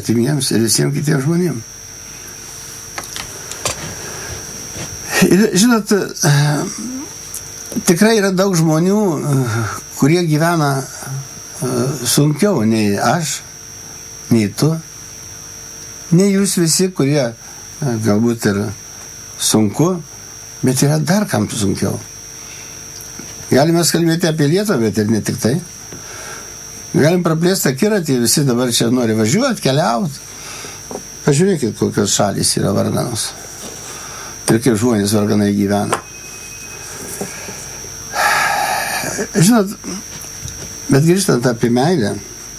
svetimiems ir visiems kitiems žmonėms. Ir, žinot, tikrai yra daug žmonių, kurie gyvena sunkiau nei aš, nei tu, nei jūs visi, kurie galbūt ir sunku, bet yra dar kam sunkiau. Galime kalbėti apie Lietuvą, bet ir ne tik tai. Galim praplėsti akiratį, visi dabar čia nori važiuoti, keliauti. Pažiūrėkit, kokios šalys yra varganos. Ir kaip žmonės varganai gyvena. Žinot, bet grįžtant apie meilę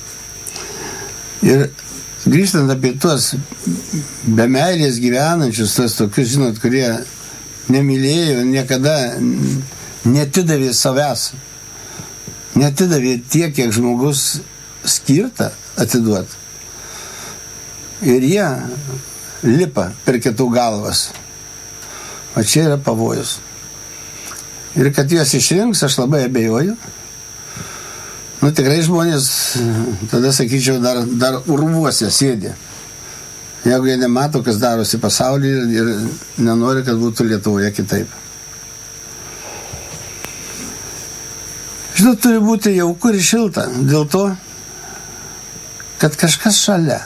ir grįžtant apie tuos be meilės gyvenančius, tuos tokius, žinot, kurie nemylėjo, niekada netidavė savęs, netidavė tiek, kiek žmogus skirta atiduoti. Ir jie lipa per kitų galvas. O čia yra pavojus. Ir kad juos išrinks, aš labai abejoju. Nu, tikrai žmonės, tada sakyčiau, dar urvuose sėdė. Jeigu jie nemato, kas darosi pasaulyje ir nenori, kad būtų Lietuvoje kitaip. Žinot, turi būti jauku ir šilta dėl to, kad kažkas šalia.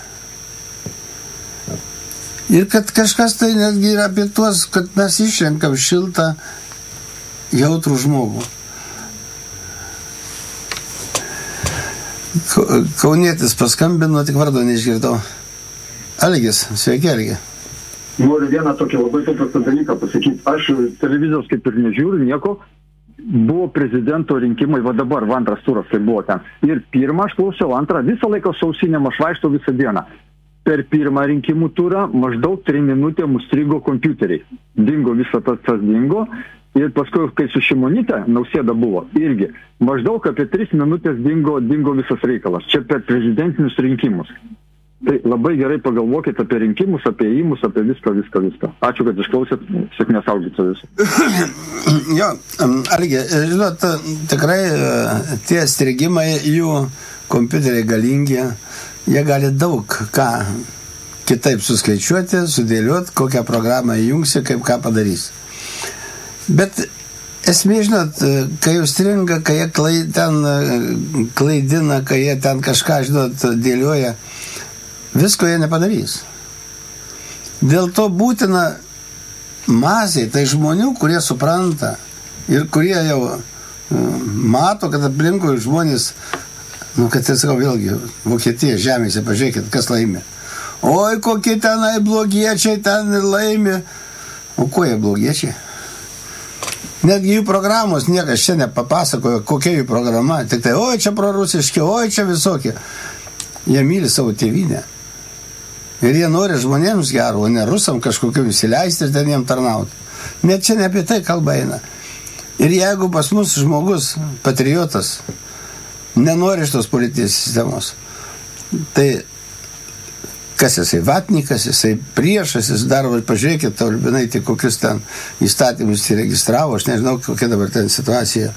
Ir kad kažkas tai netgi yra apie tuos, kad mes išrenkam šiltą, jautrų žmogų. Kaunietis paskambino, tik vardo neišgirdau. Algis, sveiki, Algi. Noriu vieną tokį labai paprastą dalyką pasakyti. Aš televizijos kaip ir nežiūriu nieko. Buvo prezidento rinkimai, va dabar, antras turas tai buvo ten. Ir pirmą aš klausiau, antrą visą laiką su ausinėm aš vaikštau visą dieną. Per pirmą rinkimų turą maždaug 3 minutėm užstrigo kompiuteriai. Dingo visą tas dingo. Ir paskui, kai su Šimonyte Nausėda buvo, irgi maždaug apie 3 minutės dingo visas reikalas. Čia per prezidentinius rinkimus. Tai labai gerai pagalvokite apie rinkimus, apie įimus, apie viską. Ačiū, kad išklausėt. Sėkmės augito visų. Jo, Algi, žinot, tikrai tie strigimai, jų kompiuteriai galingi, jie gali daug ką kitaip suskaičiuoti, sudėlioti, kokią programą įjungsi, kaip ką padarys. Bet esmė, žinot, kai jau stringa, kai jie klaidina, kai jie ten kažką, žinot, dėlioja, visko jie nepadarys. Dėl to būtina masė, tai žmonių, kurie supranta ir kurie jau mato, kad aplinkui žmonės, kad tai sakau vėlgi, Vokietija žemėse, pažiūrėkit, kas laimi. Oi, kokie tenai blogiečiai ten laimi. O ko jie blogiečiai? Netgi jų programos niekas čia nepapasakojo, kokia jų programa. Tik tai, oi, čia prorusiški, oi, čia visokie. Jie myli savo tėvynę. Ir jie nori žmonėms gero, o ne rusam kažkokiu įsileisti ir ten jiem tarnauti. Net čia ne apie tai kalba eina. Ir jeigu pas mus žmogus, patriotas, nenori šitos politinės sistemos, tai kas jisai vatnikas, jisai priešas, jis daro, pažiūrėkit, Albinai, tai kokius ten įstatymus įregistravo, aš nežinau, kokia dabar ten situacija,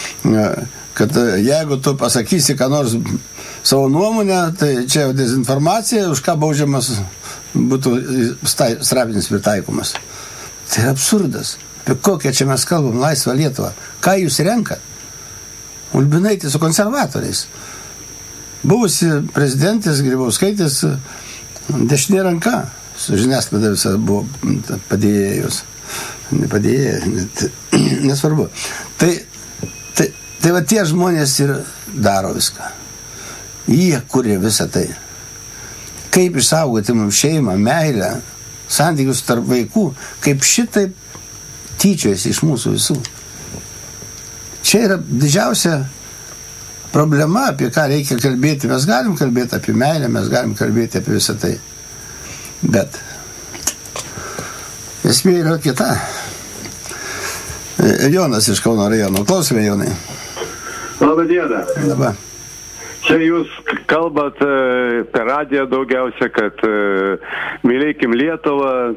kad jeigu tu pasakysi, ką nors savo nuomonę, tai čia jau dezinformacija, už ką baudžiamas būtų straipsnis pritaikomas. Tai yra absurdas. Apie kokią čia mes kalbam, laisvą Lietuvą. Ką jūs renkat? Ulbinaitė su konservatoriais. Buvusi prezidentės Grybauskaitės dešinė ranka. Su žiniasklaida visą buvo padėjėjus. Nepadėjėjai, nesvarbu. Tai va tie žmonės ir daro viską. Jie kuria visą tai. Kaip išsaugoti mums šeimą, meilę, santykius tarp vaikų, kaip šitaip tyčiojasi iš mūsų visų. Čia yra didžiausia problema, apie ką reikia kalbėti. Mes galim kalbėti apie meilę, mes galim kalbėti apie visą tai. Bet esmė yra kita. Jonas iš Kauno rajono. Klausime, Jonai. Labą dieną. Labą. Čia jūs kalbat per radiją daugiausia, kad mylėkim Lietuvą,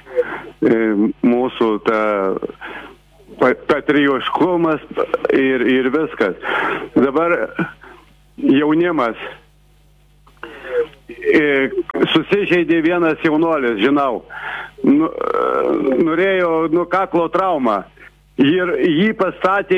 mūsų ta patriotiškumas ir viskas. Dabar jaunimas susižeidė vienas jaunuolis, žinau. Norėjo kaklo traumą. Ir jį pastatė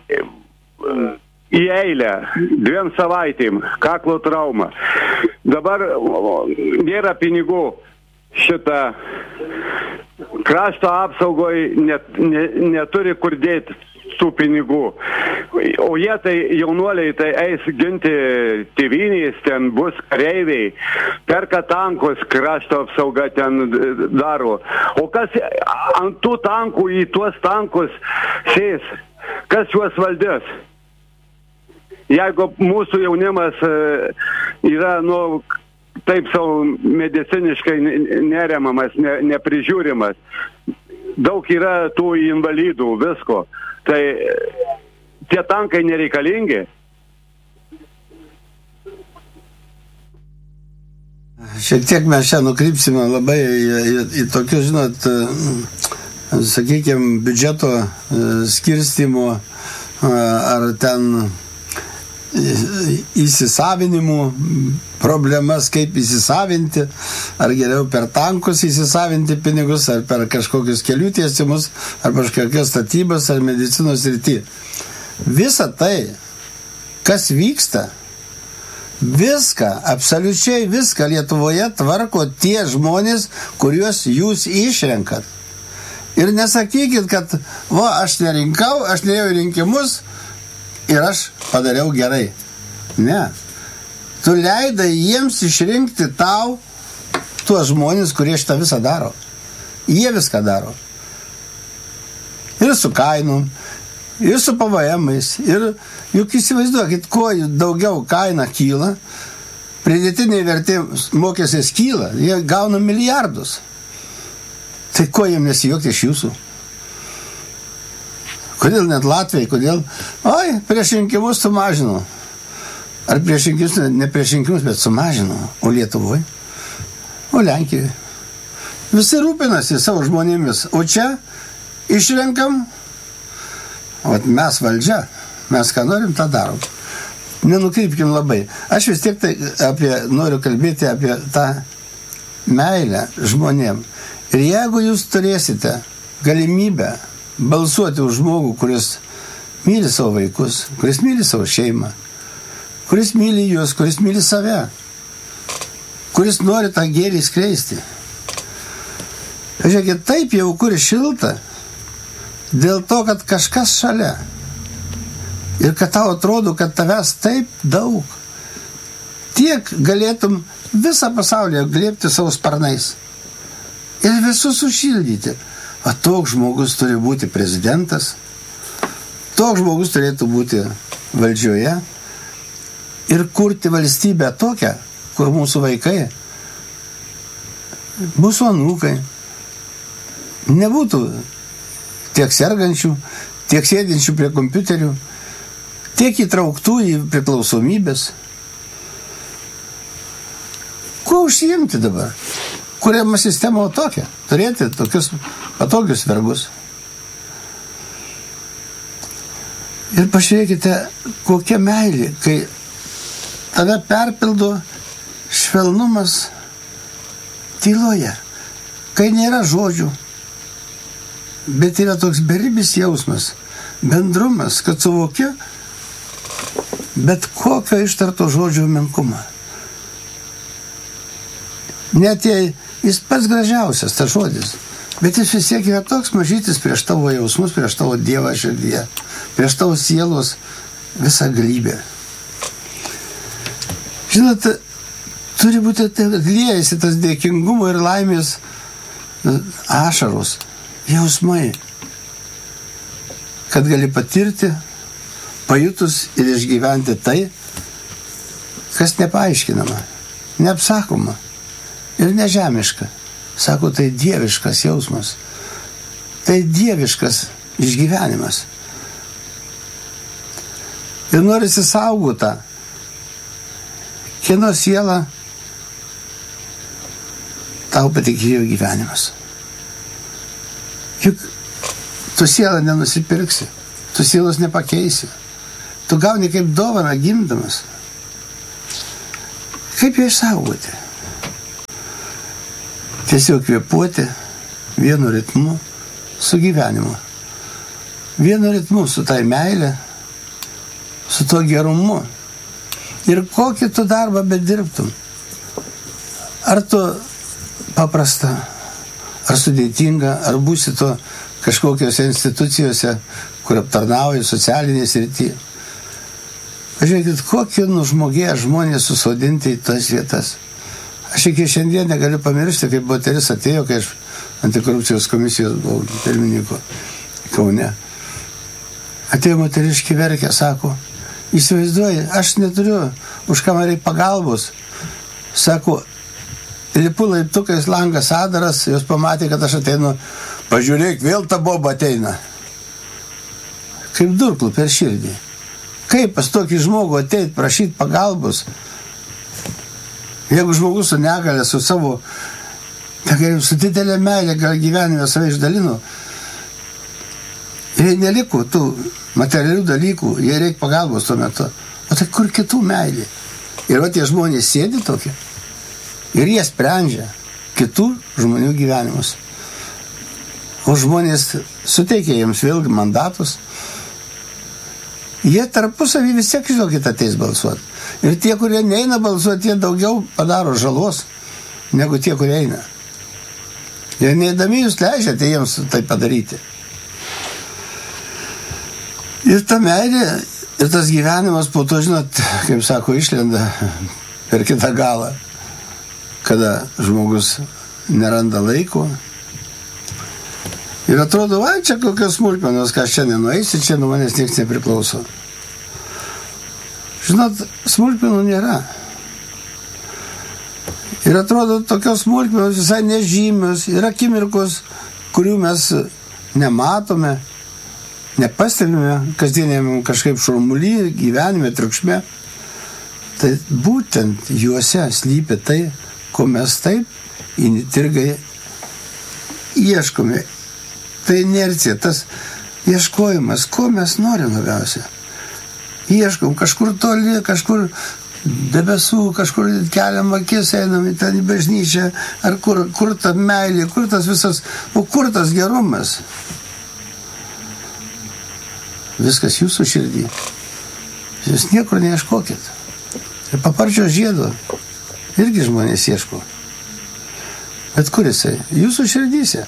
į eilę 2 savaitėm, kaklo traumą. Dabar nėra pinigų šitą krašto apsaugoj, neturi kur dėti tų pinigų. O jie tai jaunuoliai tai eis ginti tėvynės, ten bus kareiviai, perka tankus, krašto apsauga ten daro. O kas ant tų tankų į tuos tankus sės? Kas juos valdės? Jeigu mūsų jaunimas yra, taip savo mediciniškai neremamas, neprižiūrimas, daug yra tų invalidų, visko. Tai tie tankai nereikalingi. Šiek tiek mes čia nukrypsime labai į tokius, žinot, sakykime, biudžeto skirstymo ar ten įsisavinimų problemas, kaip įsisavinti, ar geriau per tankus įsisavinti pinigus, ar per kažkokius kelių tiesimus, ar kažkokios statybos, ar medicinos srity. Visa tai, kas vyksta, viską, absoliučiai viską Lietuvoje tvarko tie žmonės, kuriuos jūs išrenkat. Ir nesakykit, kad aš nerinkau, aš neėjau rinkimus ir aš padariau gerai. Ne. Tu leidai jiems išrinkti tau tuos žmonės, kurie šitą visą daro. Jie viską daro. Ir su kainom, ir su PVM-ais. Ir juk įsivaizduokit, kuo daugiau kaina kyla, pridėtiniai vertė mokestis kyla, jie gauna milijardus. Tai ko jiem nesijuokti iš jūsų? Kodėl net Latvijai, kodėl? Prieš rinkimus sumažino. Ar prieš rinkimus, ne prieš rinkimus, bet sumažino. O Lietuvoje? O Lenkijoje? Visi rūpinasi savo žmonėmis. O čia išrenkam, mes valdžia, mes ką norim, tą darom. Nenukrypkim labai. Aš vis tiek noriu kalbėti apie tą meilę žmonėm. Ir jeigu jūs turėsite galimybę balsuoti už žmogų, kuris myli savo vaikus, kuris myli savo šeimą, kuris myli juos, kuris myli save, kuris nori tą gėrį skleisti. Žiūrėkit, taip jauku ir šilta, dėl to, kad kažkas šalia. Ir kad tau atrodo, kad tavęs taip daug. Tiek galėtum visą pasaulį glėbti savo sparnais. Ir visus sušildyti. Toks žmogus turi būti prezidentas, toks žmogus turėtų būti valdžioje ir kurti valstybę tokią, kur mūsų vaikai, mūsų anūkai nebūtų tiek sergančių, tiek sėdinčių prie kompiuterių, tiek įtrauktų į priklausomybės. Kuo užsiimti dabar? Kuriama sistema tokia, turėti tokius patogius vergus. Ir pažiūrėkite, kokia meilė, kai tave perpildo švelnumas tyloje, kai nėra žodžių, bet yra toks beribis jausmas, bendrumas, kad suvokia bet kokio ištarto žodžio menkumą. Net jei jis pats gražiausias, tas žodis, bet jis vis tiek yra toks mažytis prieš tavo jausmus, prieš tavo Dievą širdyje, prieš tavo sielos visą galybę. Žinot, turi būti liejasi tas dėkingumo ir laimės ašaros, jausmai, kad gali patirti, pajutus ir išgyventi tai, kas nepaaiškinama, neapsakoma. Ir nežemiška. Sako, tai dieviškas jausmas. Tai dieviškas išgyvenimas. Ir norisi saugotą. Kieno siela tau patikėjo gyvenimas. Juk tu sielą nenusipirksi. Tu sielos nepakeisi. Tu gauni kaip dovaną gimdamas. Kaip ją išsaugoti? Tiesiog kvėpuoti vienu ritmu su gyvenimu. Vienu ritmu su tai meilė, su to gerumu. Ir kokį tu darbą bedirbtum. Ar tu paprasta, ar sudėtinga, ar būsi to kažkokiose institucijose, kur aptarnauja socialinėje srityje. Pažiūrėkit, kokį nužmogėję žmonės susodinti į tas vietas. Aš iki šiandien negaliu pamiršti, kaip moteris atėjo, kai aš antikorupcijos komisijos buvau pirmininku Kaune. Atėjo moteriškį verkė, sako, įsivaizduoji, aš neturiu už ką man reikia pagalbos. Sako, lipu laiptukais, langas adaras, jos pamatė, kad aš ateinu, pažiūrėk, vėl ta boba ateina. Kaip durklų per širdį. Kaip pas tokį žmogų ateit prašyti pagalbos? Jeigu žmogus su negalė, su savo, su didelė meilė, gal gyvenime save išdalino, jei neliko tų materialių dalykų, jei reikia pagalbos tuo metu. O tai kur kitų meilė? Ir va tie žmonės sėdi tokie ir jie sprendžia kitų žmonių gyvenimus. O žmonės suteikia jiems vėlgi mandatus. Jie tarpusavį vis tiek, žinokit, ateis balsuoti. Ir tie, kurie neina balsuoti, jie daugiau padaro žalos, negu tie, kurie eina. Ir neįdami jūs leidžiate jiems tai padaryti. Ir ta meilė, ir tas gyvenimas po to, žinot, kaip sako, išlenda per kitą galą, kada žmogus neranda laiko. Ir atrodo, va, čia kokios smulkmenos, ką aš čia nenueisiu, čia nuo manęs niekas nepriklauso. Žinot, smulkmenų nėra. Ir atrodo, tokios smulkmenos visai nežymios, yra akimirkos, kurių mes nematome, nepastebime kasdienėm kažkaip šurmuly, gyvenime, triukšme. Tai būtent juose slypi tai, ko mes taip įnirtingai ieškome. Tai inercija, tas ieškojimas, ko mes norim labiausia. Ieškom kažkur toli, kažkur debesų, kažkur keliam akis, einam į ten į bažnyčią, ar kur ta meilė, kur tas visas, o kur tas gerumas. Viskas jūsų širdį. Jūs niekur neieškokit. Ir paparčio žiedo irgi žmonės ieško. Bet kur jisai? Jūsų širdyse.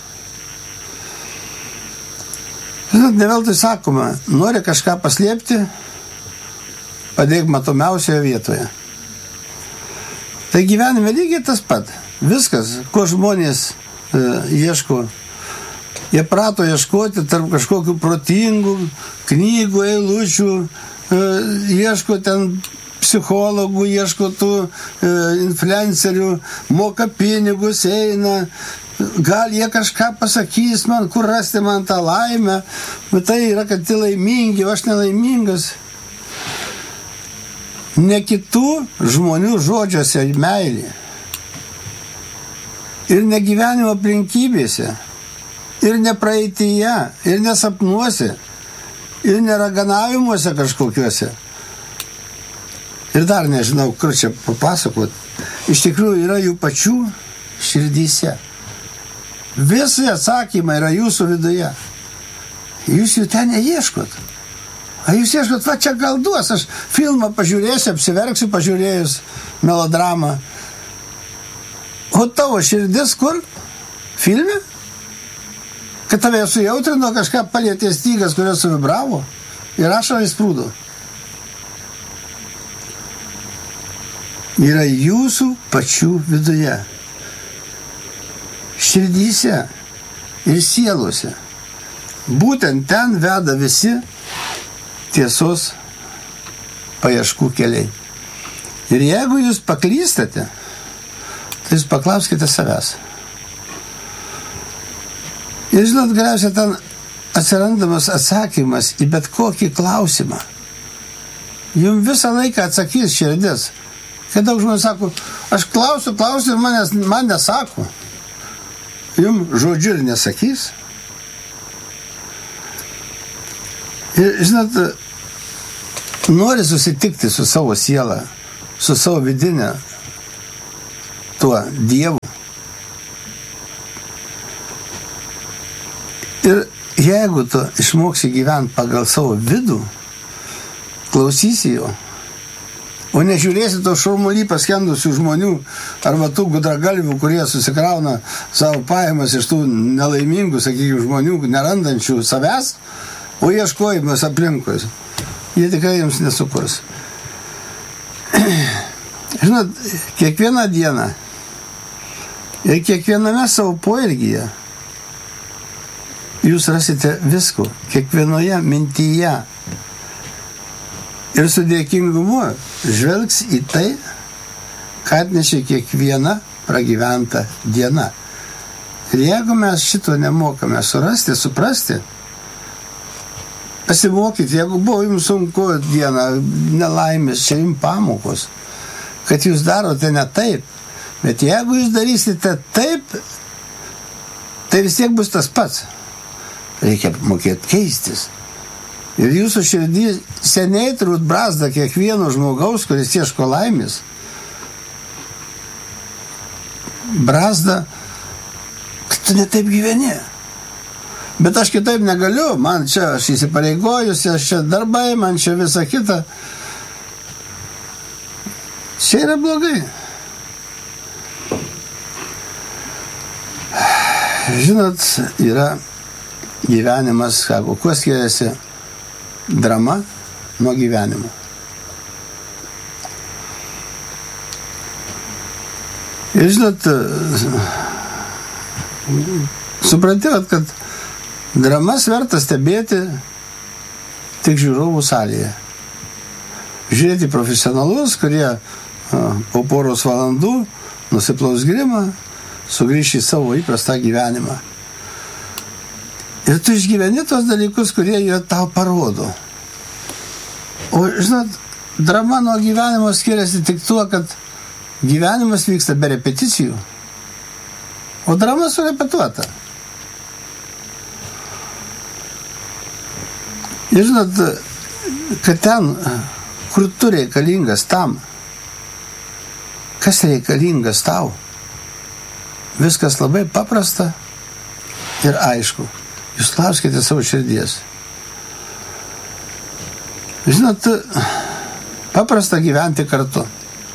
Žinot, ne veltui sakoma, nori kažką paslėpti, padėk matomiausioje vietoje. Tai gyvenime lygiai tas pat. Viskas, ko žmonės ieško, jie prato ieškoti tarp kažkokių protingų knygų, eilučių, ieško ten psichologų, ieško tų influencerių, moka pinigus, eina. Gal jie kažką pasakys man, kur rasti man tą laimę, bet tai yra, kad tai laimingi, o aš nelaimingas. Ne kitų žmonių žodžiuose meilė. Ir ne gyvenimo aplinkybėse, ir ne praeityje, ir nesapnuose, ir neraganavimuose kažkokiuose. Ir dar nežinau, kur čia papasakot. Iš tikrųjų yra jų pačių širdyse. Visi atsakymai yra jūsų viduje. Jūs jų ten neieškot. A jūs ieškot, va čia gal duos, aš filmą pažiūrėsiu, apsiverksiu pažiūrėjus melodramą. O tavo širdis kur? Filme? Kad tave sujautrino, kažką palietė stygas, kurios suvibravo ir ašarai sprūdo. Yra jūsų pačių viduje. Širdyse ir sielose. Būtent ten veda visi tiesos paieškų keliai. Ir jeigu jūs paklystate, tai jūs paklauskite savęs. Ir žinot, galiausiai ten atsirandamas atsakymas į bet kokį klausimą. Jums visą laiką atsakys širdis. Kai daug žmonių sako, aš klausiu ir man nesako. Jums žodžiu ir nesakys. Ir, žinot, nori susitikti su savo siela, su savo vidinė tuo Dievu. Ir jeigu tu išmoksi gyventi pagal savo vidų, klausysi jo, o nežiūrėsi to šurmulį paskendusių žmonių arba tų gudragalvių, kurie susikrauna savo pajamas iš tų nelaimingų, sakykime, žmonių, nerandančių savęs, o ieškojimas aplinkui. Jie tikrai jums nesukurs. Žinot, kiekvieną dieną ir kiekviename savo poelgyje jūs rasite visko, kiekvienoje mintyje. Ir su dėkingumu žvelgs į tai, ką atnešė kiekviena pragyventa diena. Ir jeigu mes šito nemokame surasti, suprasti, pasimokyti, jeigu buvo jums sunku diena, nelaimės, čia jums pamokos, kad jūs darote ne taip, bet jeigu jūs darysite taip, tai vis tiek bus tas pats. Reikia mokėti keistis. Ir jūsų širdį seniai turbūt brazda kiekvieno žmogaus, kuris ieško laimės. Brazda, kad tu netaip gyveni. Bet aš kitaip negaliu, man čia aš įsipareigojusi, aš čia darbai, man čia visa kita. Čia yra blogai. Žinot, yra gyvenimas, kuo skiriasi drama nuo gyvenimo. Ir žinot, suprantate, kad dramas verta stebėti tik žiūrovų salėje. Žiūrėti profesionalus, kurie po poros valandų nusiplaus grimą, sugrįš į savo įprastą gyvenimą. Ir tu išgyveni tos dalykus, kurie jie tau parodo. O, žinot, drama nuo gyvenimo skiriasi tik tuo, kad gyvenimas vyksta be repeticijų, o drama surepetuota. Ir žinot, kad ten, kur tu reikalingas tam, kas reikalingas tau, viskas labai paprasta ir aišku. Jūs klauskite savo širdies. Žinot, paprasta gyventi kartu.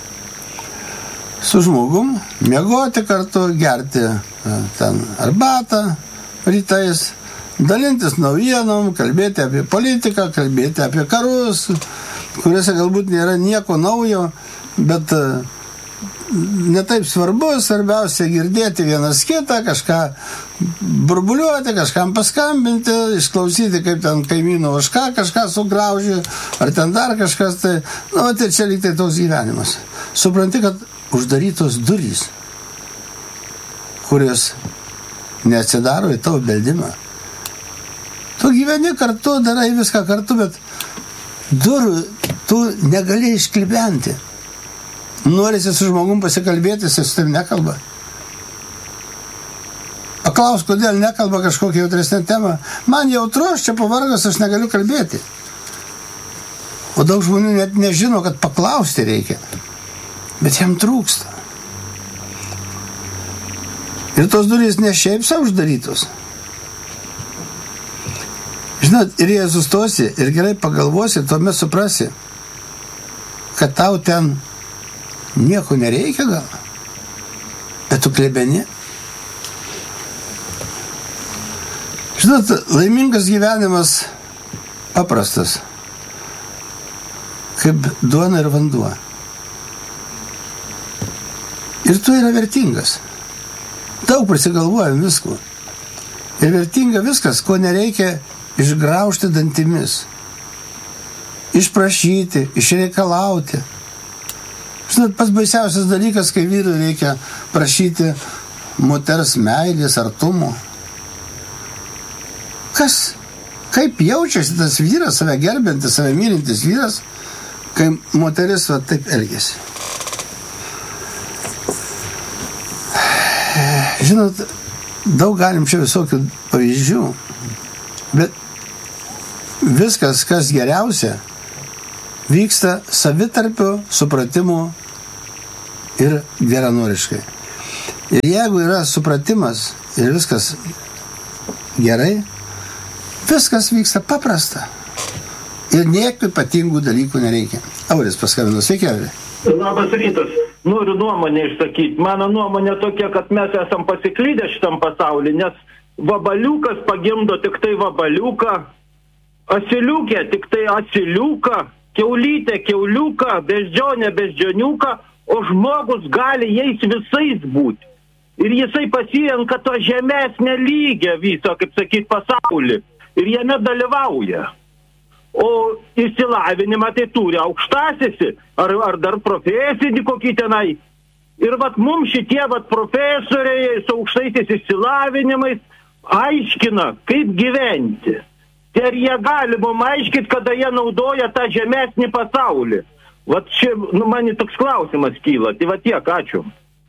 Su žmogum, miegoti kartu, gerti ten arbatą rytais, dalintis naujienom, kalbėti apie politiką, kalbėti apie karus, kuriuose galbūt nėra nieko naujo, bet netaip svarbu, svarbiausia girdėti vienas kitą, kažką burbuliuoti, kažkam paskambinti, išklausyti, kaip ten kaimyno kažką sugraužė, ar ten dar kažkas, tai, tai čia lyg tai toks gyvenimas. Supranti, kad uždarytos durys, kurios neatsidaro į tavo beldimą. Tu gyveni kartu, darai viską kartu, bet durų tu negali išklibenti. Norisi su žmogum pasikalbėti, jis su tavim nekalba. Paklaus, kodėl nekalba kažkokią jautresnę temą. Man jautru, aš čia pavargas, aš negaliu kalbėti. O daug žmonių net nežino, kad paklausti reikia. Bet jam trūksta. Ir tos durys ne šiaip savo uždarytos. Žinot, ir jei sustosi ir gerai pagalvosi, tuomet suprasi, kad tau ten nieko nereikia gal, bet tu klebeni. Žinot, laimingas gyvenimas paprastas, kaip duona ir vanduo. Ir tu yra vertingas. Daug prisigalvojam visko. Ir vertinga viskas, ko nereikia išgraužti dantimis. Išprašyti, išreikalauti. Žinot, pats baisiausias dalykas, kai vyrui reikia prašyti moters meilės, artumo. Kaip jaučiasi tas vyras, save gerbintis, save mylintis vyras, kai moteris taip elgiasi. Žinot, daug galim čia visokių pavyzdžių, bet viskas, kas geriausia, vyksta savitarpio supratimu ir geranoriškai. Ir jeigu yra supratimas ir viskas gerai, viskas vyksta paprasta. Ir niekių ypatingų dalykų nereikia. Auris paskambino, sveiki, Auri. Labas rytas. Noriu nuomonę išsakyti. Mano nuomonė tokia, kad mes esam pasiklydę šitam pasaulyje, nes vabaliukas pagimdo tik tai vabaliuką, asiliukė tik tai asiliuką, kiaulytė kiauliuką, beždžionė beždžioniuką, o žmogus gali jais visais būti. Ir jisai pasirenka to žemesnę lygę viso, kaip sakyt, pasaulį. Ir jame dalyvauja. O išsilavinimą tai turi aukštasisi, ar dar profesinį kokį tenai. Ir vat mums šitie profesoriai su aukštaisiais išsilavinimais aiškina, kaip gyventi. Tai ar jie gali mums aiškinti, kada jie naudoja tą žemesnį pasaulį? Vat čia, man toks klausimas kyla. Tai vat tiek, ačiū.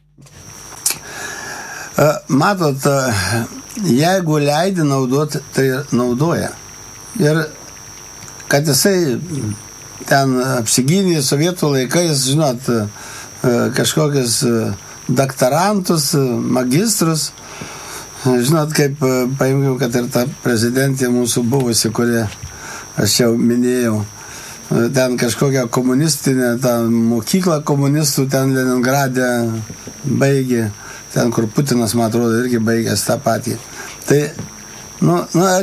Matot, jeigu leidi naudoti, tai naudoja. Ir kad jisai ten apsigynė sovietų laikais, žinot, kažkokius daktarantus, magistrus, žinot, kaip paimkim, kad ir ta prezidentė mūsų buvusi, kurią aš jau minėjau, ten kažkokią komunistinę, tą mokyklą komunistų ten Leningrade baigė, ten, kur Putinas, man atrodo, irgi baigęs tą patį. Tai, ar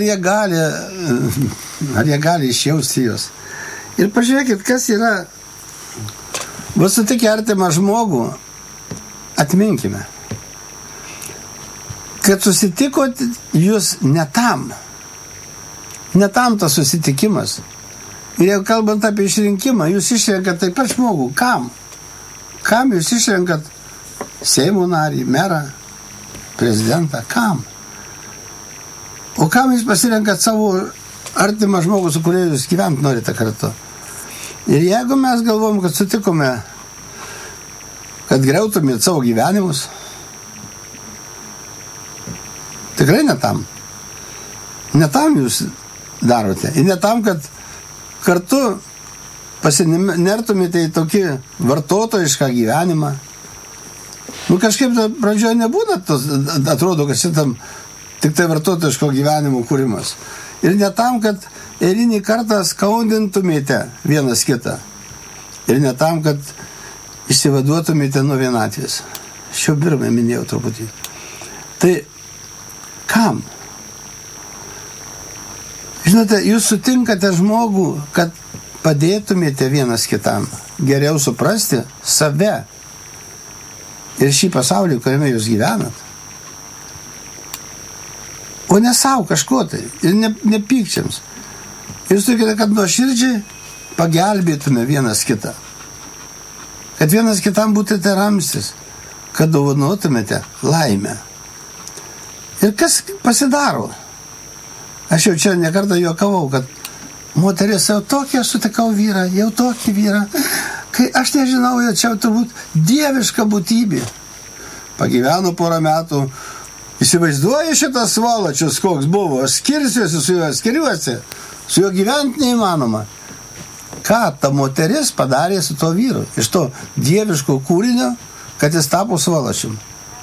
jie gali išjausti jos? Ir pažiūrėkit, kas yra, sutikę artimą žmogų, atminkime, kad susitikot jūs ne tam tas susitikimas. Ir jeigu kalbant apie išrinkimą, jūs išrenkat taip pat žmogų. Kam? Kam jūs išrenkat Seimo narį, merą, prezidentą? Kam? O kam jūs pasirenkat savo artimą žmogų, su kuriuo jūs gyventi norite kartu? Ir jeigu mes galvom, kad sutikome, kad griautumėt savo gyvenimus, tikrai ne tam. Ne tam jūs darote. Ir ne tam, kad kartu pasinertumėte į tokį vartotojišką gyvenimą. Kažkaip pradžioje nebūna, atrodo, kad šitam tik tai vartotojiško gyvenimo kūrimas. Ir ne tam, kad eilinį kartą skaudintumėte vienas kitą. Ir ne tam, kad išsivaduotumėte nuo vienatvės. Šio pirmą minėjau truputį. Tai kam? Žinote, jūs sutinkate žmogų, kad padėtumėte vienas kitam geriau suprasti save ir šį pasaulį, kuriame jūs gyvenat. O ne savo kažko tai. Ir ne pykčiams. Jūs turite, kad nuoširdžiai pagelbėtume vienas kitą. Kad vienas kitam būtumėte ramstis. Kad dovanotumėte laimę. Ir kas pasidaro? Aš jau čia nekartą juokavau, kad moteris jau tokį sutikau vyrą, jau tokį vyrą, kai aš nežinau, jau čia turbūt dieviška būtybė. Pagyveno porą metų, įsivaizduoju šitas svalačius, koks buvo, aš skirsiuosi su juo, su juo gyventi neįmanoma. Ką ta moteris padarė su to vyru, iš to dieviško kūrinio, kad jis tapo svalačium?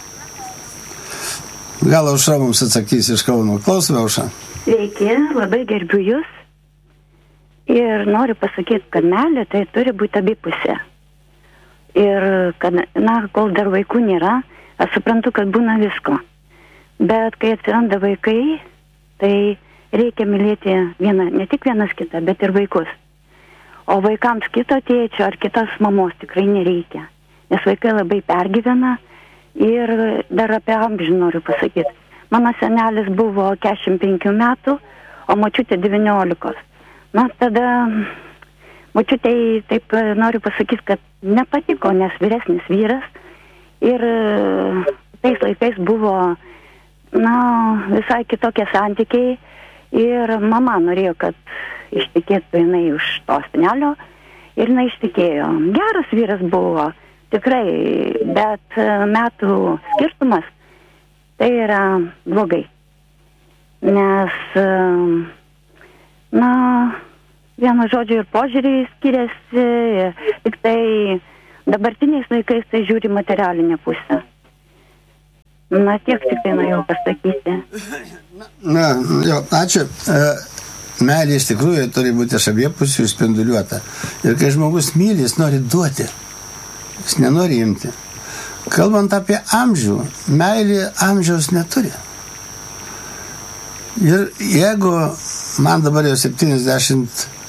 Gal Aušra mums atsakys iš Kauno. Klausome, Aušra. Sveiki, labai gerbiu jūs. Ir noriu pasakyti, kad meilė tai turi būti abipusė. Ir kad, kol dar vaikų nėra, aš suprantu, kad būna visko. Bet kai atsiranda vaikai, tai reikia mylėti ne tik vienas kitą, bet ir vaikus. O vaikams kito tėčio ar kitos mamos tikrai nereikia. Nes vaikai labai pergyvena ir dar apie amžių noriu pasakyti. Mano senelis buvo 45 metų, o močiutė 19. Tada močiutei taip noriu pasakyti, kad nepatiko, nes vyresnis vyras. Ir tais laikais buvo, visai kitokie santykiai. Ir mama norėjo, kad ištekėtų jinai už to senelio. Ir jinai ištekėjo. Geras vyras buvo, tikrai, bet metų skirtumas tai yra blogai. Nes, vienu žodžiu ir požiūriai skiriasi, tik tai dabartiniais laikais tai žiūri materialinę pusę. Na, tiek tik tai norėjau pasakyti. Na, jo, ačiū. Meilė iš tikrųjų turi būti iš abiejų pusių spinduliuota. Ir kai žmogus myli, jis nori duoti. Jis nenori imti. Kalbant apie amžių, meilė amžiaus neturi. Ir jeigu man dabar jau 73,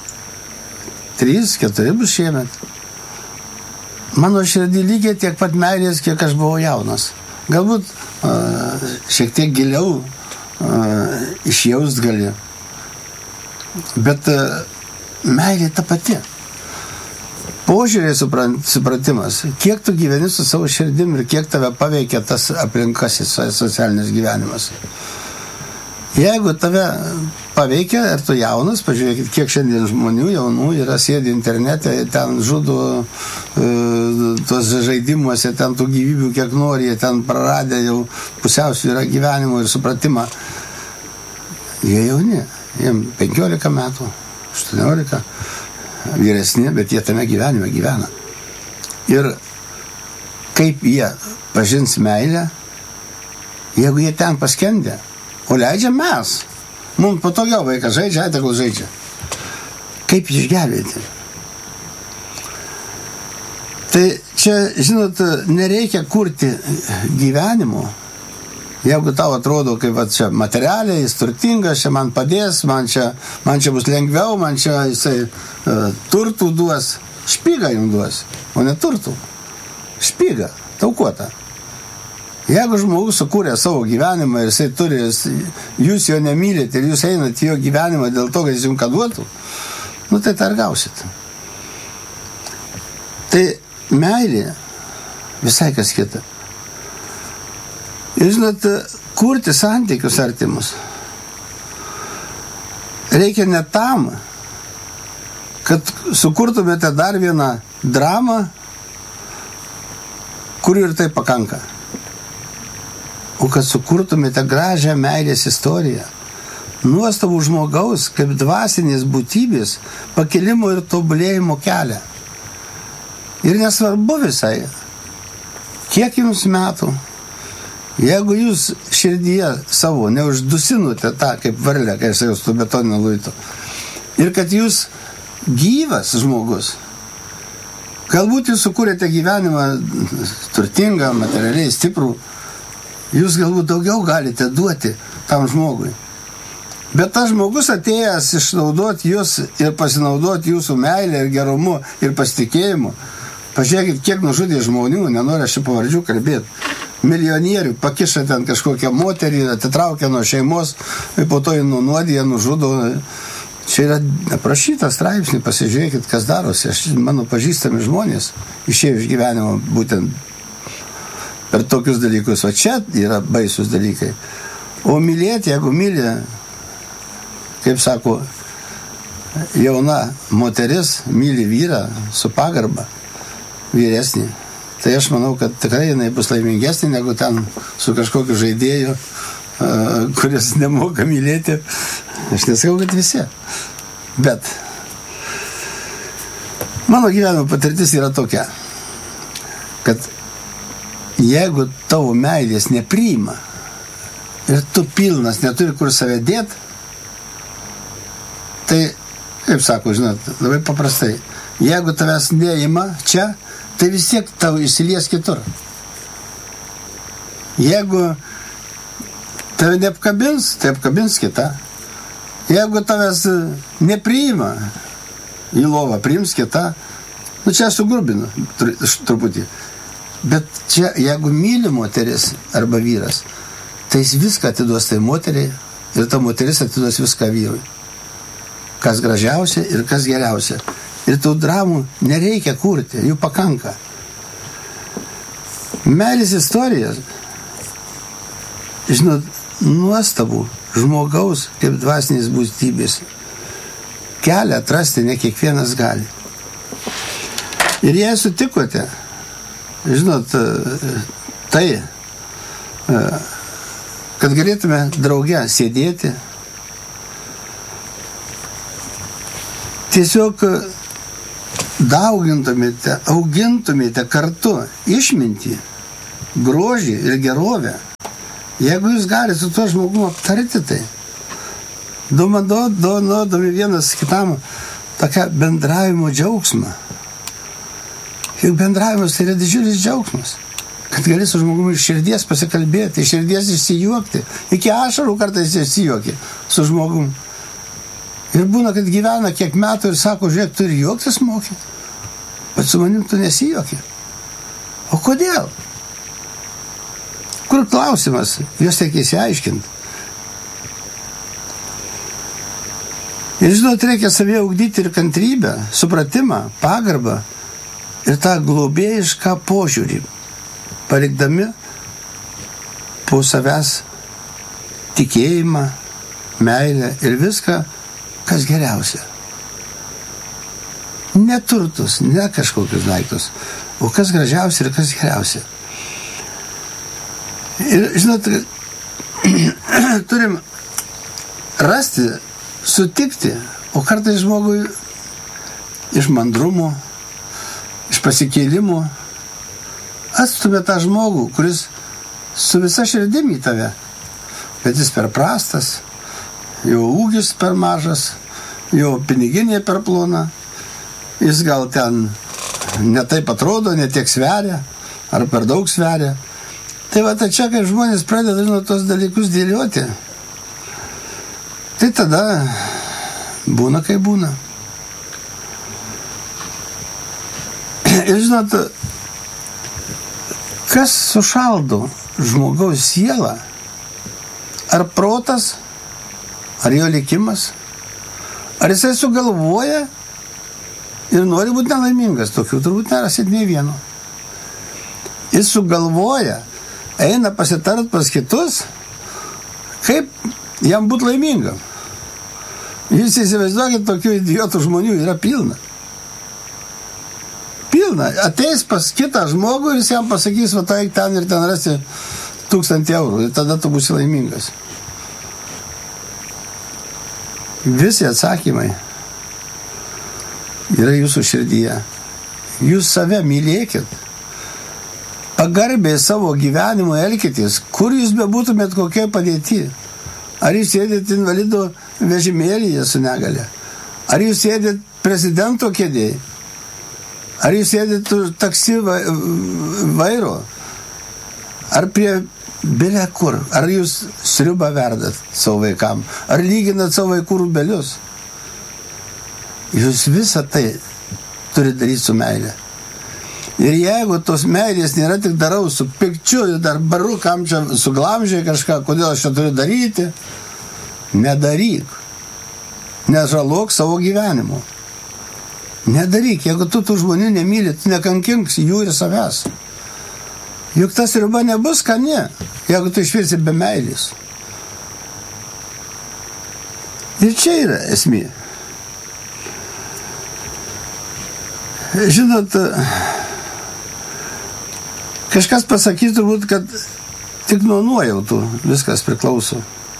4 bus šiemet, mano širdį lygiai tiek pat meilės, kiek aš buvau jaunas. Galbūt šiek tiek giliau išjaust gali. Bet meilė ta pati. Požiūrė supratimas, kiek tu gyveni su savo širdim ir kiek tave paveikia tas aplinkasis socialinis gyvenimas. Jeigu tave paveikia, ir tu jaunas, pažiūrėkit, kiek šiandien žmonių jaunų yra sėdi internete, ten žudo tos žaidimuose, ten tų gyvybių kiek nori, ten praradę jau pusiausvyrą gyvenimo ir supratimą. Jie jauni, jiem 15 metų, 18, vyresni, bet jie tame gyvenime gyvena. Ir kaip jie pažins meilę, jeigu jie ten paskendė, o leidžia mes. Mums patogiau vaikas žaidžia, tegul žaidžia. Kaip išgelbėti? Tai čia, žinot, nereikia kurti gyvenimo. Jeigu tau atrodo, kaip va, čia materialiai, jis turtingas, čia man padės, man čia bus lengviau, man čia jisai turtų duos, špygą jums duos, o ne turtų. Špygą, taukuotą. Jeigu žmogus sukūrė savo gyvenimą ir jisai turi, jūs jo nemylite ir jūs einate į jo gyvenimą dėl to, kad jis jums ką duotų, nu tai targausit. Tai meilė visai kas kita. Ir žinot, kurti santykius artimus reikia ne tam, kad sukurtumėte dar vieną dramą, kurių ir tai pakanka. O kad sukurtumėte gražią meilės istoriją, nuostabų žmogaus kaip dvasinės būtybės pakilimo ir tobulėjimo kelią. Ir nesvarbu visai, kiek jums metų, jeigu jūs širdyje savo neuždusinote tą kaip varlę, kai aš jau su betoninio luito, ir kad jūs gyvas žmogus, galbūt jūs sukūrėte gyvenimą turtingą, materialiai stiprų, jūs galbūt daugiau galite duoti tam žmogui. Bet tas žmogus atėjęs išnaudoti jūs ir pasinaudoti jūsų meilę ir gerumu ir pasitikėjimu. Pažiūrėkit, kiek nužudė žmonių, nenoriu aš čia pavardžių kalbėti. Milijonierių pakiša ten kažkokią moterį, atitraukia nuo šeimos, ir po to jį nunuodė, nužudo. Čia yra aprašytas straipsnį, pasižiūrėkit, kas darosi. Mano pažįstami žmonės išėjo iš gyvenimo būtent per tokius dalykus. O čia yra baisus dalykai. O mylėti, jeigu myli, kaip sako, jauna moteris myli vyrą su pagarba, vyresnį, tai aš manau, kad tikrai jinai bus laimingesnė negu ten su kažkokiu žaidėju, kuris nemoka mylėti. Aš nesakau, kad visi. Bet mano gyvenimo patirtis yra tokia, kad jeigu tavo meilės nepriima ir tu pilnas neturi kur save dėt, tai, kaip sako, žinot, labai paprastai, jeigu tavęs neima čia, tai vis tiek tau įsilies kitur. Jeigu tave neapkabins, tai apkabins kitą. Jeigu tavęs nepriima į lovą, priims kitą, nu čia aš sugrubinu truputį. Bet čia, jeigu myli moteris arba vyras, tai jis viską atiduos tai moteriai ir ta moteris atiduos viską vyrui. Kas gražiausia ir kas geriausia. Ir tų dramų nereikia kurti, jų pakanka. Meilės istorija, žinot, nuostabų žmogaus kaip dvasinės būtybės kelią atrasti ne kiekvienas gali. Ir jei sutikote, žinot, tai, kad galėtume drauge sėdėti, tiesiog daugintumėte, augintumėte kartu išmintį, grožį ir gerovę, Jeigu jūs galite su tuo žmogumu aptarti tai, duodami vienas kitam tokią bendravimo džiaugsmą. Juk bendravimas tai yra didžiulis džiaugsmas, kad gali su žmogumi iš širdies pasikalbėti, iš širdies išsijuokti, iki ašarų kartais išsijuokti su žmogumi. Ir būna, kad gyvena kiek metų ir sako, žiūrėk, tu ir juoktis moki, bet su manim tu nesijuoki. O kodėl? Kur klausimas? Jūs reikia įsiaiškinti. Ir žinot, reikia savyje ugdyti ir kantrybę, supratimą, pagarbą ir tą globėjišką požiūrį, palikdami po savęs tikėjimą, meilę ir viską, kas geriausia. Ne turtus, ne kažkokius daiktus, o kas gražiausia ir kas geriausia. Ir žinot, turim rasti, sutikti, o kartais žmogui iš mandrumo, iš pasikėlimo atstumė tą žmogų, kuris su visa širdim į tave, bet jis per prastas, jo ūgis per mažas, jo piniginė per plona, jis gal ten netaip atrodo, netiek sveria, ar per daug sveria. Tai va, tai čia, kai žmonės pradeda tos dalykus dėlioti, tai tada būna, kaip būna. Ir žinot, kas sušaldo žmogaus sielą? Ar protas, ar jo likimas? Ar jisai sugalvoja ir nori būti nelaimingas? Tokių turbūt nerasit nei vieno. Jis sugalvoja, eina pasitart pas kitus, kaip jam būti laimingam. Jūs įsivaizduokit, tokių idiotų žmonių yra pilna. Pilna. Ateis pas kitą žmogų ir jis jam pasakys, va tai ten ir ten rasi 1000 eurų ir tada tu būsi laimingas. Visi atsakymai yra jūsų širdyje. Jūs save mylėkit. Pagarbiai savo gyvenimo elkitės, kur jūs bebūtumėt kokiai padėti. Ar jūs sėdėt invalido vežimėlyje su negale? Ar jūs sėdėt prezidento kėdėje? Ar jūs sėdėt taksi vairo? Ar prie bile kur? Ar jūs sriubą verdat savo vaikam? Ar lyginat savo vaikų rūbelius? Jūs visą tai turite daryti su meilė. Ir jeigu tos meilės nėra, tik darau su pikčiu ir dar baru, kam čia suglamžiai kažką, kodėl aš čia turiu daryti, nedaryk. Nežalok savo gyvenimo. Nedaryk. Jeigu tu tų žmonių nemyli, tu nekankink jų ir savęs. Juk tas riba nebus skani, jeigu tu išvirsi be meilės. Ir čia yra esmė. Žinot, kažkas pasakys turbūt, kad tik nuo nuojautų viskas priklauso.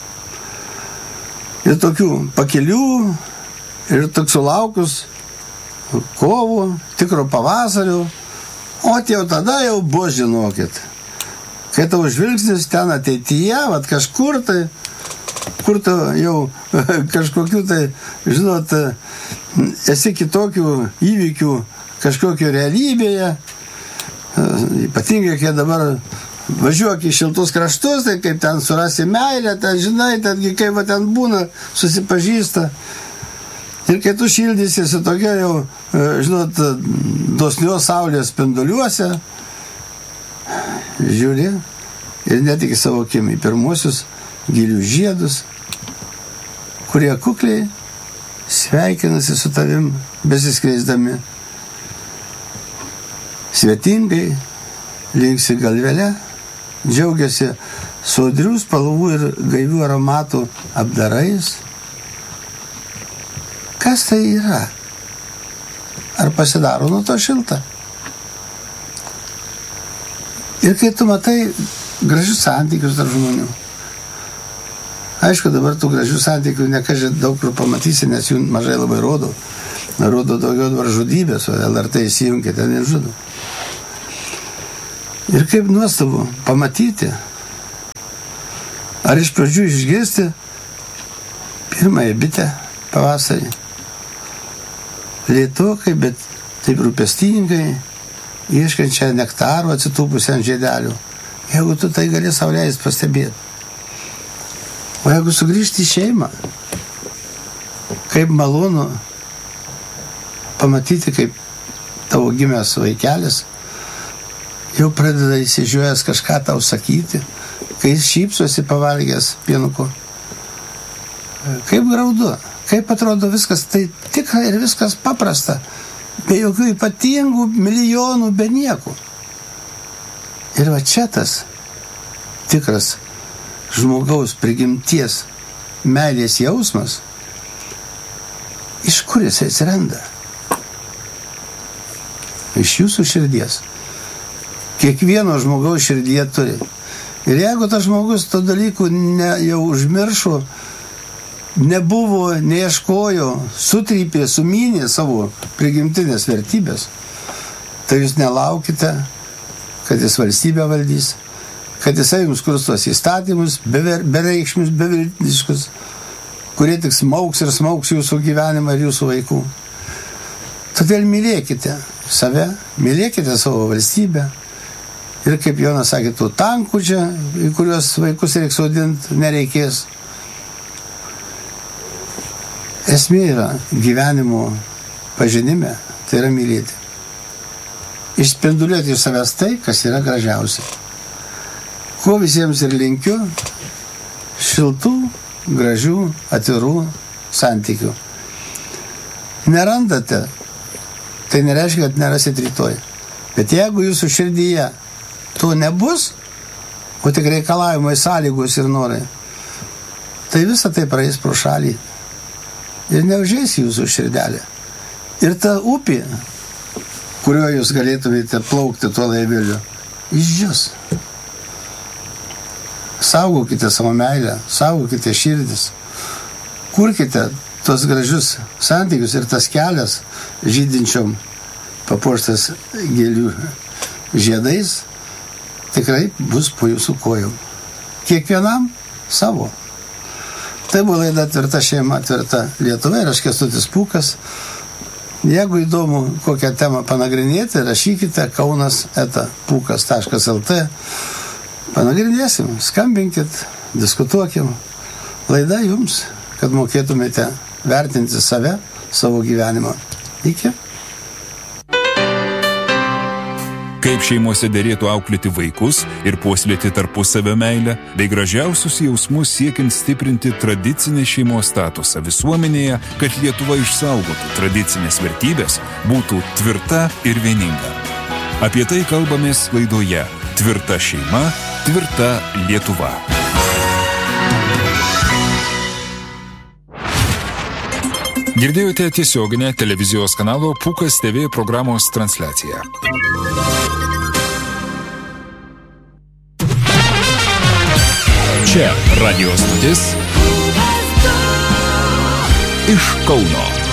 Ir tokių pakelių, ir tik sulaukus kovų, tikro pavasario, o jau tada jau bus, žinokit. Kai tavo žvilgsnis ten ateityje, vat kažkur tai, kur tu jau kažkokių tai, žinot, esi kitokių įvykių kažkokio realybėje, ypatingai, kai dabar važiuok į šiltus kraštus, tai kaip ten surasi meilę, ten žinai, tengi kaip va ten būna, susipažįsta. Ir kai tu šildysiesi tokia jau, žinot, dosnios saulės spinduliuose, žiūri ir netik į savo akim į pirmuosius gilius žiedus, kurie kukliai sveikinasi su tavim, besiskleisdami. Svetingai, linksi galvelę, džiaugiasi sodrių spalvų ir gaivių aromatų apdarais. Kas tai yra? Ar pasidaro nuo to šilta? Ir kai tu matai gražius santykius tarp žmonių. Aišku, dabar tų gražių santykių nekažiai daug kur pamatysi, nes jų mažai labai rodo. Rodo daugiau dabar žudybės, o LRT įsijungia, ten ir žudo. Ir kaip nuostabu pamatyti, Ar iš pradžių išgirsti pirmąją bitę pavasarį. Lėtokai, bet taip rūpestingai, ieškančią nektaro atsitūpusią ant žiedelių. Jeigu tu tai gali sau leist pastebėti. O jeigu sugrįžti į šeimą, kaip malonu pamatyti, kaip tavo gimęs vaikelis jau pradeda įsižiūrėjęs kažką tau sakyti, kai jis šypsosi pavalgęs pienuku. Kaip graudu, kaip atrodo viskas tai tikra ir viskas paprasta, be jokių ypatingų milijonų, be nieko. Ir va čia tas tikras žmogaus prigimties meilės jausmas, iš kur jis atsiranda? Iš jūsų širdies. Kiekvieno žmogaus širdyje turi. Ir jeigu tas žmogus to dalykų jau užmiršo, nebuvo, neieškojo, sutrypė, sumynė savo prigimtinės vertybės, tai jūs nelaukite, kad jis valstybę valdys, kad jisai jums kurs tuos įstatymus, bereikšmius, beviltiškus, kurie tik smauks ir smauks jūsų gyvenimą ir jūsų vaikų. Todėl mylėkite save, mylėkite savo valstybę. Ir kaip Jonas sakė, tų tankų čia, į kuriuos vaikus reiks sodinti, nereikės. Esmė yra gyvenimo pažinime, tai yra mylėti. Išspinduliuoti iš savęs tai, kas yra gražiausia. Ko visiems ir linkiu, šiltų, gražių, atvirų santykių. Nerandate, tai nereiškia, kad nerasit rytoj. Bet jeigu jūsų širdyje to nebus, o tik reikalavimai, sąlygos ir norai, tai visą tai praeis pro šalį ir neužeis jūsų širdelė. Ir ta upė, kuriuo jūs galėtumėte plaukti tuo laiveliu, išdžius. Saugokite savo meilę, saugokite širdis, kurkite tos gražius santykius ir tas kelias žydinčiom papuoštas gėlių žiedais tikrai bus po jūsų kojom. Kiekvienam savo. Tai buvo laida Tvirta šeima, tvirta Lietuva ir aš Kęstutis Pūkas. Jeigu įdomu kokią temą panagrinėti, rašykite kaunas@pukas.lt. Panagrinėsim, skambinkit, diskutuokim. Laida jums, kad mokėtumėte vertinti save, savo gyvenimą. Iki. Kaip šeimose derėtų auklėti vaikus ir puoselėti tarpusavio meilę, bei gražiausius jausmus siekiant stiprinti tradicinį šeimos statusą visuomenėje, kad Lietuva išsaugotų tradicinės vertybės, būtų tvirta ir vieninga. Apie tai kalbamės laidoje Tvirta šeima, tvirta Lietuva. Girdėjote tiesioginę televizijos kanalo Pūkas TV programos transliaciją. Čia radijos stotis iš Kauno.